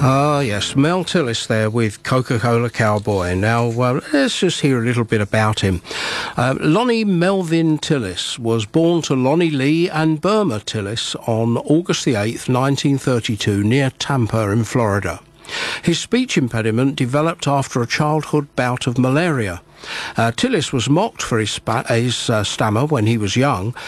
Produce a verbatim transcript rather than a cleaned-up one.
Ah, yes, Mel Tillis there with Coca-Cola Cowboy. Now, uh, let's just hear a little bit about him. Uh, Lonnie Melvin Tillis was born to Lonnie Lee and Burma Tillis on August the eighth, nineteen thirty-two, near Tampa in Florida. His speech impediment developed after a childhood bout of malaria. Uh, Tillis was mocked for his, spa- his uh, stammer when he was young,